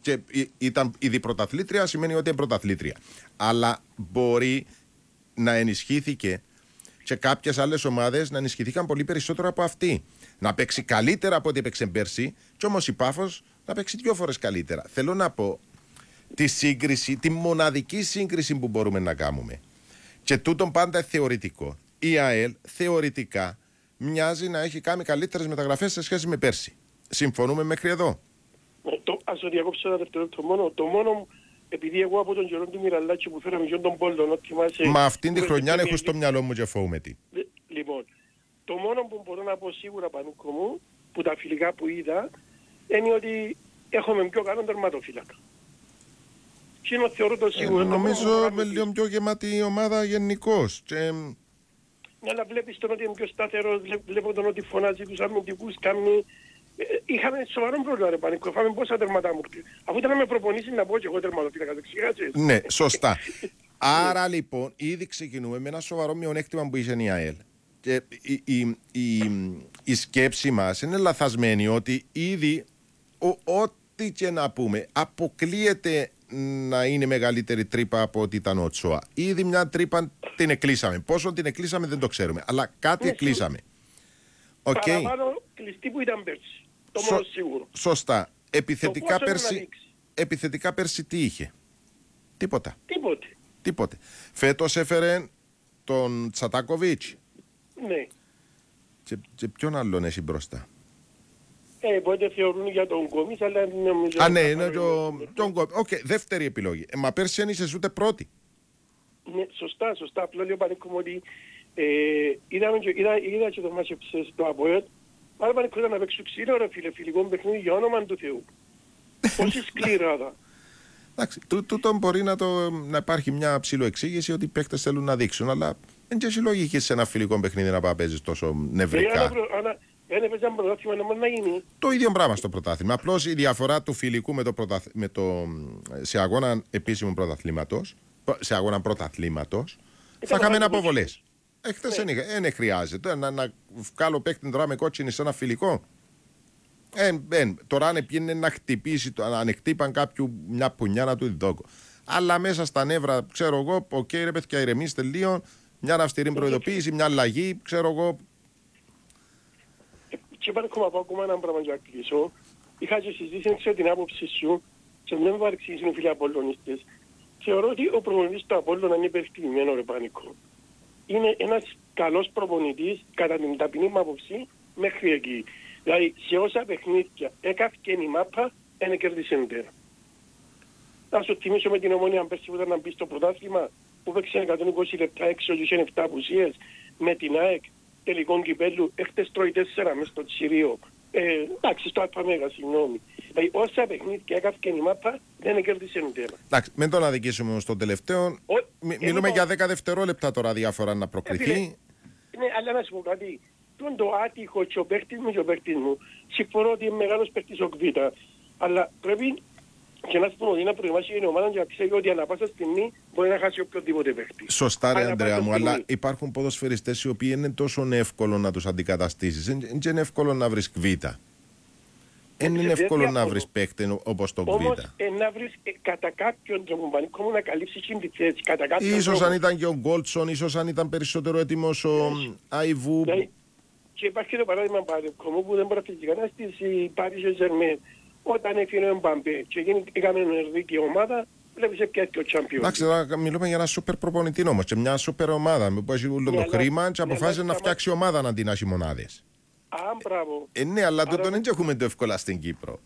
και ήταν ήδη πρωταθλήτρια, σημαίνει ότι είναι πρωταθλήτρια. Αλλά μπορεί να ενισχύθηκε και κάποιες άλλες ομάδες να ενισχυθήκαν πολύ περισσότερο από αυτή. Να παίξει καλύτερα από ό,τι έπαιξε πέρσι, και όμως η Πάφος να παίξει 2 φορές καλύτερα. Θέλω να πω τη σύγκριση, τη μοναδική σύγκριση που μπορούμε να κάνουμε. Και τούτον πάντα θεωρητικό. Η ΑΕΛ θεωρητικά μοιάζει να έχει κάνει καλύτερες μεταγραφές σε σχέση με πέρσι. Συμφωνούμε μέχρι εδώ? Ας το διακόψω ένα δευτερόλεπτο μόνο. Το μόνο, επειδή εγώ από τον καιρό του Μιραλάκη που φέραμε και τον Πόλτον, ότι θυμάσαι... Μα αυτήν τη χρονιά έχω στο μυαλό μου και φοβούμαι τι. Λοιπόν, το μόνο που μπορώ να πω σίγουρα, Πανούκο μου, που τα φιλικά που είδα, είναι ότι έχουμε πιο καλό τερματοφύλακα. Και είναι θεωρώ το σίγουρο. Νομίζω με λίγο πιο γεμάτη ομάδα γενικώς. Ναι, αλλά βλέπεις τον ότι είναι πιο σταθερός, βλέπω τον ότι φωνάζει τους αμυντικούς, κάνει... Είχαμε σοβαρό πρόβλημα, ρε Πανίκο, φάμε πόσα τερματά μου. Αφού ήταν να με προπονήσεις να πω και εγώ τερματοφύλακα, το ξεχάσεις. Ναι, σωστά. Άρα λοιπόν, ήδη ξεκινούμε με ένα σοβαρό μειονέκτημα που είχε η ΑΕΛ. Και η σκέψη μας είναι λαθασμένη, ότι ήδη ό,τι και να πούμε αποκλείεται να είναι μεγαλύτερη τρύπα από ό,τι ήταν ο Τσόα. Ήδη μια τρύπα την εκλείσαμε. Πόσο την εκλείσαμε δεν το ξέρουμε, αλλά κάτι εκλείσαμε. Παραπάνω κλειστή που ήταν πέρσι. Το μόνο σίγουρο. Σωστά. Επιθετικά πέρσι τι είχε? Τίποτε. Φέτος έφερε τον Τσατάκοβιτς. Ναι. Και ποιον άλλον έχει μπροστά? Πότε θεωρούν για τον Κόμις, αλλά νομίζω... Α, ναι, είναι τον Κόμις. Οκ, δεύτερη επιλογή. Μα πέρσι δεν είσαι ούτε πρώτη. Ναι, σωστά. Απλά λέω Πανίκο μου ότι είδα και το μάτσο στο ΑΠΟΕΛ. Άρα Πανίκο ήταν να παίξω ξύλο, ρε φίλε, φιλικό παιχνίδι για όνομα του Θεού. Πόση σκληράδα. Εντάξει, τούτο μπορεί να υπάρχει μια ψηλοεξήγηση ότι οι παίκτες θέλουν να δείξουν, αλλά δεν έχει λογική σε ένα φιλικό παιχνίδι να πάει παίζεις τόσο νευρικά. Δεν έπαιζε ένα πρωτάθλημα να γίνει. Το ίδιο πράγμα στο πρωτάθλημα. Απλώς η διαφορά του φιλικού σε αγώνα επίσημου πρωταθλήματος, σε αγώνα πρωταθλήματος, θα είχαμε αποβολές. Χθες δεν χρειάζεται να βγάλω παίκτη τώρα με κότσινη σε ένα φιλικό. Τώρα αν πήγαινε να χτυπήσει, αν χτύπαν κάποιου μια πουνιά να του διδόκω. Αλλά μέσα στα νεύρα, ξέρω εγώ, ρε παιδιά, ηρεμήστε λίγο, μια αυστηρή προειδοποίηση, μια αλλαγή, ξέρω εγώ. Και υπάρχει ακόμα ένα πράγμα για να κλείσω. Είχα και συζήτηση, ξέρω την άποψη σου, και δεν με παρεξηγήσουν οι φίλοι Απολλωνιστές. Θεωρώ ότι ο προπονητής του Απόλλωνα είναι υπερτιμημένο, ρε Πανικό. Είναι ένας καλός προπονητής, κατά την ταπεινή μου άποψη, μέχρι εκεί. Δηλαδή, σε όσα παιχνίδια έκαυκε η μάπα, δεν κέρδισε εντέρα. Να σου θυμίσω με την Ομόνια πέρσι που ήταν να μπει στο πρωτάθλημα, που παίξε 120 λεπτά έξω και είχε 7 απουσίες, με την ΑΕΚ, τελικών κυπέλλου, έχτες τρώει 4 μες στο Τσιρίο. Εντάξει, στο ΑΠΑΜΕΓΑ, συγγνώμη. Δηλαδή, όσα παιχνίδια έκαυκε η μάπα, δεν κέρδισε εντέρα. Εντάξει, μην τον αδικήσουμε στον τελευταίο. Μιλούμε για 10 δευτερόλεπτα τώρα διάφορα να προκριθεί. Ναι, αλλά να σου πω κάτι. Το άτυχο και ο παίκτης μου, συμφωνώ ότι είναι μεγάλος παίκτης ο Κβίτα, αλλά πρέπει και να σου πω ότι να προετοιμάσει η ομάδα και να ξέρει ότι ανά πάσα στιγμή μπορεί να χάσει οποιοδήποτε παίκτη. Σωστά ρε Ανδρέα μου, αλλά υπάρχουν ποδοσφαιριστές οι οποίοι είναι τόσο εύκολο να τους αντικαταστήσεις. Δεν είναι εύκολο να βρεις Κβίτα. Δεν είναι εύκολο να βρεις παίκτη όπως τον Κβίτα. Όμως να βρεις κατά κάποιον τρόπο Πανίκο να καλύψεις τη θέση. Ίσως αν ήταν και ο Γκόλτσον, ίσως αν ήταν περισσότερο έτοιμος ο Αϊβού. Και υπάρχει το παράδειγμα Πανίκο που δεν μπορεί να κανένα στις Paris Saint-Germain. Όταν έφυγε ο Μπαμπέ και έκαμε ενεργική ομάδα, βλέπεις πια και ο Champions. Εντάξει, τώρα μιλούμε για ένα σούπερ προπονητή όμως και μια σούπερ ομάδα που έχει όλο το χρήμα και αποφάσισε να φτιάξει ομάδα αντί να έχει μονάδες. Μπράβο. Ναι, αλλά τότε δεν έχουμε το εύκολα στην Κύπρο.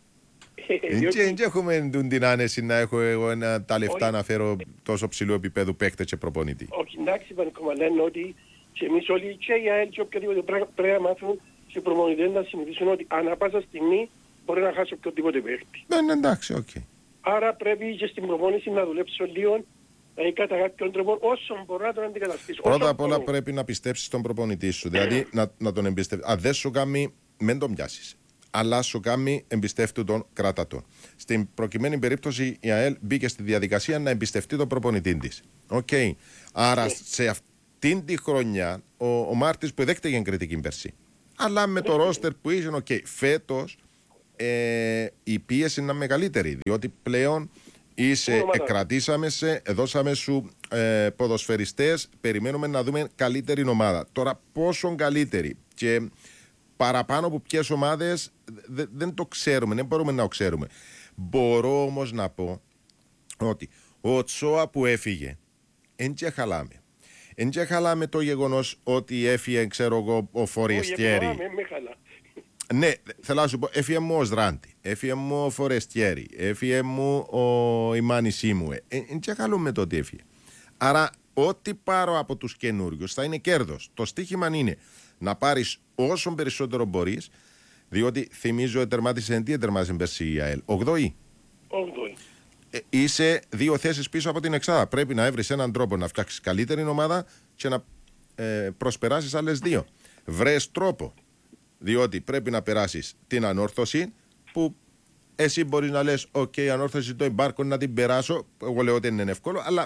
Δεν έχουμε την άνεση να έχω εγώ τα λεφτά να φέρω τόσο ψηλού επίπεδου παίκτε και προπονητή. Όχι, εντάξει, Πανικόμα, λένε ότι και εμείς όλοι και οι ΑΕΛ και οποιοδήποτε πρέπει να μάθουν και οι προπονητές να συνηθίσουν ότι ανά πάσα στιγμή μπορεί να χάσει οποιοδήποτε παίκτη. Ναι, εντάξει, οκ. Άρα πρέπει και στην προπόνηση να δουλέψω λίγο, κατά κάποιον τρόπο, όσο μπορώ να τον αντικαταστήσω. Πρώτα απ' όλα πρέπει να πιστέψεις τον προπονητή σου. Δηλαδή να τον εμπιστεύεις. Αν δεν σου κάνει, μην τον πιάσεις. Αλλά σου κάνει, εμπιστεύτου τον, κράτα τον. Στην προκειμένη περίπτωση η ΑΕΛ μπήκε στη διαδικασία να εμπιστευτεί τον προπονητή της. Άρα σε αυτήν τη χρονιά ο Μάρτης που δέχτηκε κριτική πέρσι. Αλλά με το ρόστερ που είχε, φέτος η πίεση είναι μεγαλύτερη. Διότι πλέον κρατήσαμε σε, δώσαμε σου ποδοσφαιριστές, περιμένουμε να δούμε καλύτερη ομάδα. Τώρα πόσο καλύτερη και παραπάνω από ποιες ομάδες δεν το ξέρουμε, δεν μπορούμε να το ξέρουμε. Μπορώ όμως να πω ότι ο Τσόα που έφυγε, εν και χαλάμε. Εν και χαλάμε το γεγονός ότι έφυγε, ξέρω εγώ, ο Φορεστιέρη. Ναι, θέλω να σου πω, έφυγε μου ο Σράντι, έφυγε μου ο Φορεστιέρη, έφυγε μου η Μάνη Σίμουε. Εν και χαλούμε το ότι έφυγε. Άρα, ό,τι πάρω από τους καινούριους θα είναι κέρδος. Το στοίχημα είναι να πάρεις όσο περισσότερο μπορείς, διότι θυμίζω τερμάτισε πέρσι η ΑΕΛ. 8η. Είσαι 2 θέσεις πίσω από την εξάδα. Πρέπει να έβρεις έναν τρόπο να φτιάξεις καλύτερη ομάδα και να προσπεράσεις άλλες 2. Βρες τρόπο. Διότι πρέπει να περάσεις την ανόρθωση που εσύ μπορείς να λες: «Οκ, η ανόρθωση το εμπάρκω να την περάσω». Εγώ λέω ότι είναι εύκολο, αλλά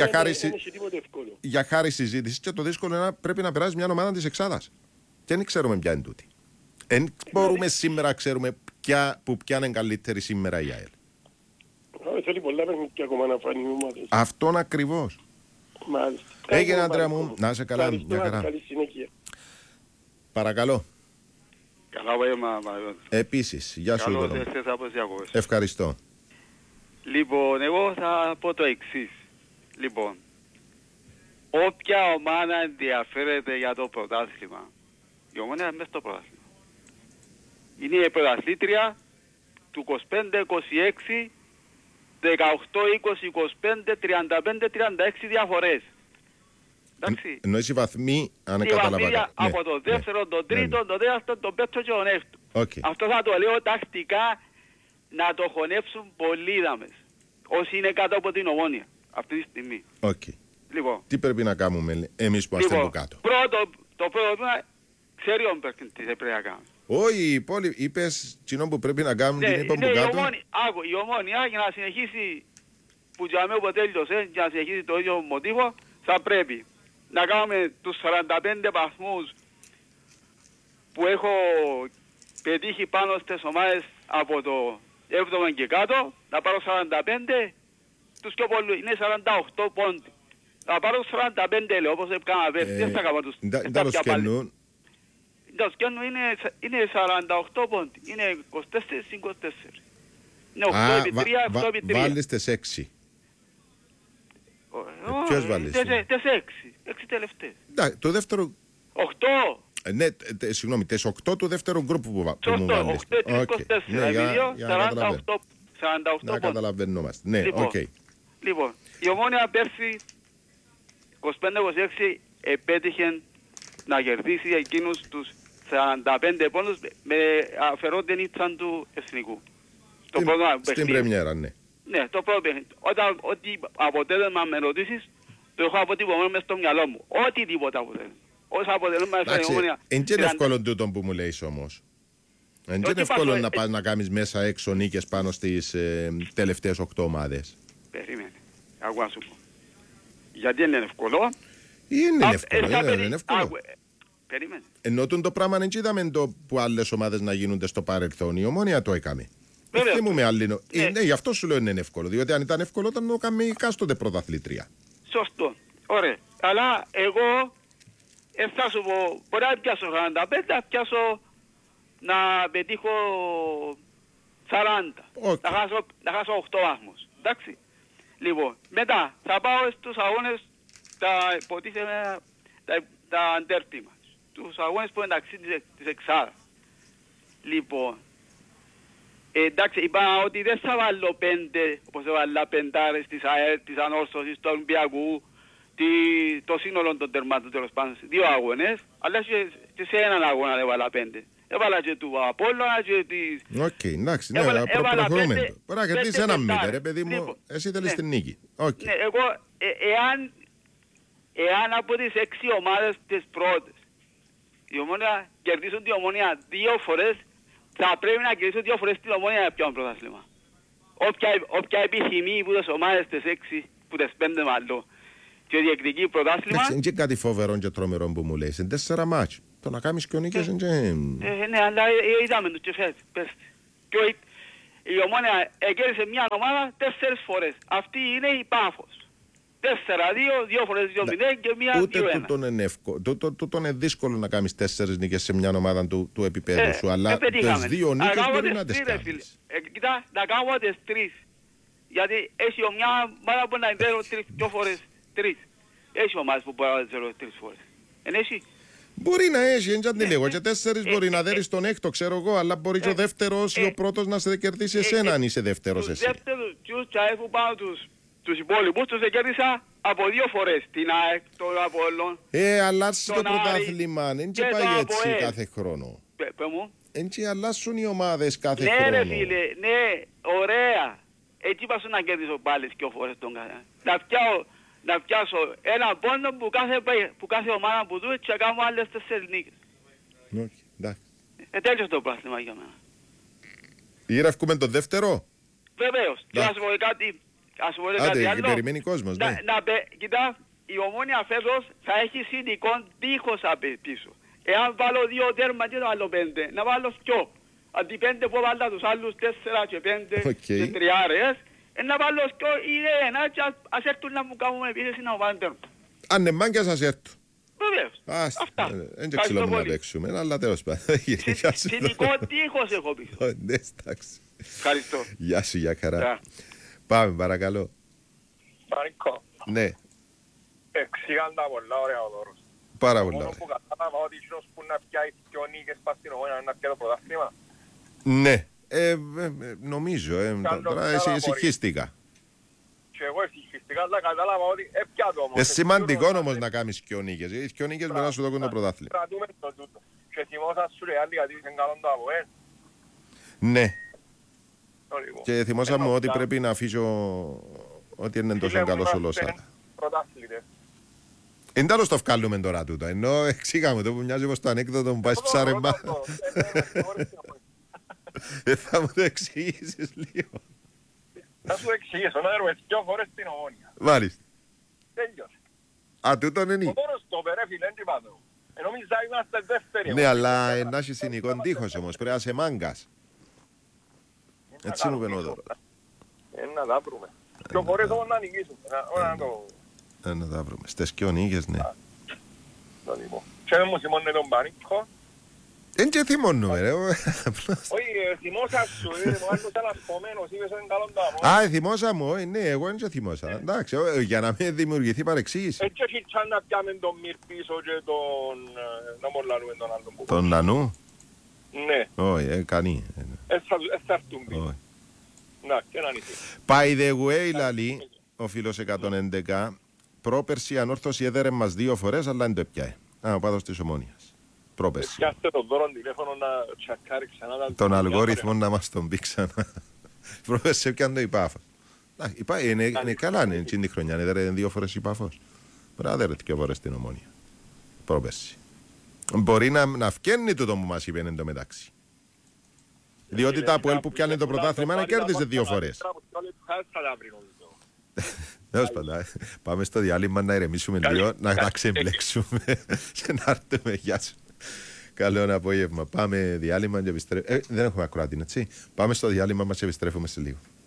για χάρη συζήτηση και το δύσκολο είναι να πρέπει να περάσει μια ομάδα της εξάδας. Και δεν ξέρουμε ποια είναι τούτη. Δεν μπορούμε σήμερα να ξέρουμε που ποια είναι καλύτερη σήμερα η ΑΕΛ. Θέλει πολλά παιχνίδια ακόμα να φάνει οι ομάδες. Αυτόν ακριβώς. Μάλιστα. Έγινε, Αντρέα μου, να είσαι καλά. Μια χαρά. Καλή συνέχεια. Παρακαλώ. Καλά απόγευμα, Παναγιώτη. Επίσης, γεια σου. Καλώς ήρθες από τις διακοπές. Ευχαριστώ. Λοιπόν, εγώ θα πω το εξής. Λοιπόν, όποια ομάδα ενδιαφέρεται για το πρωτάθλημα, η Ομόνοια είναι μέσα στο πρωτάθλημα. Είναι η πρωταθλήτρια του 25-26, 18-20-25, 35-36 διαφορές. Εντάξει. Εννοείς οι βαθμοί, αν οι καταλαβαίνω. βαθμοί από το δεύτερο, τον τρίτο, τον τέταρτο, τον πέμπτο και τον έκτο. Okay. Αυτό θα το λέω τακτικά να το χωνέψουν πολλοί δάμες. Όσοι είναι κάτω από την Ομόνοια αυτή τη στιγμή. Okay. Λοιπόν, τι πρέπει να κάνουμε εμείς που είμαστε από κάτω? Το πρώτο βήμα ξέρει ο Μπέρκιν τι πρέπει να κάνουμε. Όχι, η πόλη είπες κοινό που πρέπει να κάνουμε την είπα από κάτω. Η Ομόνοια για να συνεχίσει που για μένα που τέλειωσε για να συνεχίσει το ίδιο μοτίβο θα πρέπει να κάνουμε τους 45 βαθμούς που έχω πετύχει πάνω στις ομάδες από το 7ο και κάτω, να πάρω 45, τους πιο πολλούς είναι 48 πόντι. Να πάρω 45 λέω, όπως έκανα πέρσι, δεν θα κάνω τους το σκένουν. Το σκένουν είναι 48 πόντι, είναι 24-24. Είναι 8 επί 3, 8 επί 3. Βάλεις τις 6. Ποιος βάλεις? Τις 6 τελευταίες. Το δεύτερο... 8. Ναι, συγγνώμη, τις 8 του δεύτερου γκρουπ που μου βάλεις. 8, 24, 48. Να καταλαβαίνομαστε. Ναι, οκ. Λοιπόν, η Ομόνοια πέρσι 25-26 επέτυχε να κερδίσει εκείνους τους 45 πόντους με αφαιρόντεν ήτταν του εθνικού. Στην πρεμιέρα, ναι. Ναι, το πρώτο παιχνίδι. Ό,τι αποτέλεσμα με ρωτήσεις, το έχω αποτυπωμένο μες στο μυαλό μου. Ό,τι τίποτα αποτέλεσμα. Όσα αποτελέσμα έφερε η Ομόνοια. Εν και είναι εύκολο τούτο που μου λέεις όμως. Εν και είναι εύκολο να πας να κάνεις μέσα έξω νίκες πάνω στις τελευταίες 8 ομάδες. Περίμενε. Ακούω να σου πω. Γιατί είναι εύκολο. Είναι εύκολο. Περίμενε. Ενώ το πράγμα δεν είδαμε το που άλλες ομάδες να γίνονται στο παρελθόν. Η Ομόνοια το έκαμε. Θυμούμε άλλη. Ναι, γι' αυτό σου λέω είναι εύκολο. Διότι αν ήταν εύκολο ήταν το έκαμε η κάστοτε πρωταθλήτρια. Σωστό. Ωραία. Αλλά εγώ θα σου πω, μπορεί να πιάσω 45, να πιάσω να πετύχω 40. Okay. Να χάσω 8 βαθμούς. Εντάξει. Λοιπόν, μετά θα πάω στους αγώνες τα αντέρτη μας. Τους αγώνες που εντάξει της εξάδας. Λοιπόν, εντάξει, είπα ότι δεν θα βάλω 5, όπως έβαλα 5 της ΑΕΡ, της Ανόρθωσης, του Ολυμπιακού, το σύνολο των τερμάτων τέλος πάντων. 2 αγώνες, αλλά και σε έναν αγώνα έβαλα 5. Έβαλα και του Απόλλωνα και της... Οκ, εντάξει, ναι, προχωρούμε. Μπορεί να κερδίσεις ένα μήνα, ρε παιδί μου, εσύ θέλεις την νίκη. Ναι, εγώ, εάν από τις 6 ομάδες τις πρώτες, η Ομόνοια κερδίσουν τη Ομόνοια 2 φορές, θα πρέπει να κερδίσουν 2 φορές την Ομόνοια για πιάνουν πρωτάθλημα. Όποια επιθυμεί που τις ομάδες τις 6, που τις 5 μάλλον, και διεκδικεί πρωτάθλημα... Είναι και κάτι φοβερό και τρομερό που μου λέει, είναι 4 μάτς. Το να κάνεις και ο νίκες είναι... Ναι, αλλά είδαμε τους και πέρσι. Και η Ομόνια κέρδισε μια ομάδα 4 φορές. Αυτή είναι η Πάφος. 4-2, 2 φορές 2-0 και μία 2-1. Ούτε τούτο είναι δύσκολο να κάνεις 4 νίκες σε μια ομάδα του επίπεδου σου, αλλά τις 2 νίκες μπορεί να τις κάνεις. Κοίτα, να κάνω τις 3. Γιατί έχει μια ομάδα που να εντέρω 2 φορές 3. Έχει ομάδες που μπορεί να εντέρω 3 φορές. Εν έχει. Μπορεί να έχει, έτσι αντιλέγω. Και 4 μπορεί να δέρεις τον έκτο, ξέρω εγώ, αλλά μπορεί και ο δεύτερος ή ο πρώτος να σε κερδίσει εσένα αν είσαι δεύτερος εσύ. Τους δεύτερους, τους πάνω τους υπόλοιπους τους κέρδισα από 2 φορές. Την ΑΕΚ, τον Απόλλων. Αλλάζει το πρωτάθλημα. Δεν και πάει έτσι κάθε χρόνο. Πε μου. Έτσι αλλάσουν οι ομάδες κάθε χρόνο. Ναι ρε φίλε, ναι, ωραία. Έτσι είπα σου να κέρδισω πάλι 2 φορές τον καθένα. Να πιάσω ένα πόντο που κάθε ομάδα που δούμε και να κάνω άλλες 4 νίκες. Όχι, εντάξει. Τέλειος το πράγμα για μένα. Γύρευκουμε το δεύτερο. Βεβαίως. Και να σου πω κάτι. Άντε, περιμένει κόσμος, ναι. Κοίτα, η Ομόνια φέτος θα έχει συνδικών τείχος πίσω. Εάν βάλω 2 τέρμα και να βάλω 5, να βάλω 2. Αντί 5 που βάλω τους άλλους 4 και 5 και 3 να βάλω 2 ή 1 και ας έρθουν να μου κάνουμε επίθεση να μου βάλουν τέρμα. Αν είναι μάγκας ας έρθουν. Βεβαίως. Αυτά. Δεν ξέρω να παίξουμε, αλλά τέλος πάντων. Συνδικό τείχος έχω πίσω. Ναι, εντάξει. Ευχαριστώ. Γεια σου, για χαρά. Πάμε, παρακαλώ. Μαρίκο. Ναι. Εξήγαν τα πολλά ωραία ο Δώρος. Πάρα πολλά ωραία. Μόνο που κατάλαβα ότι ίσως που να πιάει πιο νίκες πας στην Ομόνια να πιάει το πρωτάθλημα. Ναι. Νομίζω. Τώρα ησυχίστηκα. Και εγώ ησυχίστηκα, αλλά κατάλαβα ότι έπια το όμως. Σημαντικό όμως να κάνεις πιο νίκες. Γιατί πιο νίκες μπορεί να σου δώσουν το πρωτάθλημα. Κρατούμε το τούτο. Και θυμόσαν σου ρεάλι γιατί είσαι καλό το ΑΠΟΕΛ. Ναι. Και θυμόσα μου ότι πρέπει να αφήσω ότι είναι τόσο καλός ο Λόσα. Εν τέλος το βγάλουμε τώρα τούτο. Ενώ εξήγαμε το που μοιάζει πως το ανέκδοτο μου πάει ψάρεμπα. Θα μου το εξηγήσεις λίγο. Θα σου εξηγήσω, να έρουμε 2 φορές στην Ομόνια. Μάλιστα. Τέλειωσε. Α, τούτο είναι. Ο Δώρος το περέ φίλε, τι πάντο. Νόμιζα είμαστε δεύτεροι. Ναι, αλλά να έχει συνικών τείχος όμως, πρέπει να είσαι μάγκας. Έτσι μου πένω τώρα. Να τα βρούμε. 2 φορές όμως να νικήσουμε. Να τα βρούμε. Στες και ο νίκες, ναι. Και δεν μου θυμώνει τον Πανίκο. Δεν και θυμώνουμε ρε. Όχι, θυμώσα σου, μου άλλος ανασπομένος, είπες είναι καλό τάμο. Α, θυμώσα μου, ναι, εγώ δεν και θυμώσα. Εντάξει, για να μην δημιουργηθεί παρεξήγηση. Έτσι όχι σαν να πιάμε τον Μυρ πίσω και τον... να μολάνουμε τον άλλον που... Τον Νανού. Ναι. Όχι, κανεί. Θα έρθουν πίσω. Να, και να νηθεί. By the way, λαλή, ο φίλος 111, πρόπερση ανόρθωση έδερε μας 2 φορές, αλλά δεν το έπιαε. Ο πάδος της Ομόνιας. Πρόπερση. Πιάστε τον Δώρο τηλέφωνο να τσακάρει ξανά. Τον αλγόριθμο να μας τον πει ξανά. Πρόπερση έπιαν το η Πάφος. Είναι καλά, είναι εκείνη τη χρονιά, έδερε 2 φορές η Πάφος. Μπορεί να έδερε 2 φορές την Ομόνια. Πρόπερση. Μπορεί να φκένει τούτο που μας είπε εν τω μεταξύ. Διότι τα ΑΠΟΕΛ που πιάνει το πρωτάθλημα να κέρδισε 2 φορές. Πάμε στο διάλειμμα να ηρεμήσουμε λίγο, να τα ξεμπλέξουμε και να έρθουμε. Γεια σου. Καλό απόγευμα. Πάμε διάλειμμα και επιστρέφουμε. Δεν έχουμε ακροάτη, έτσι. Πάμε στο διάλειμμα μας και επιστρέφουμε σε λίγο.